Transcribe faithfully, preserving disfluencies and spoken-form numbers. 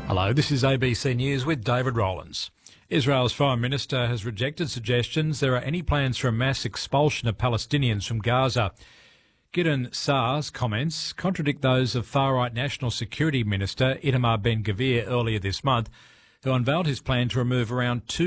Hello, this is A B C News with David Rowlands. Israel's Foreign Minister has rejected suggestions there are any plans for a mass expulsion of Palestinians from Gaza. Gideon Saar's comments contradict those of far-right National Security Minister Itamar Ben-Gvir earlier this month, who unveiled his plan to remove around two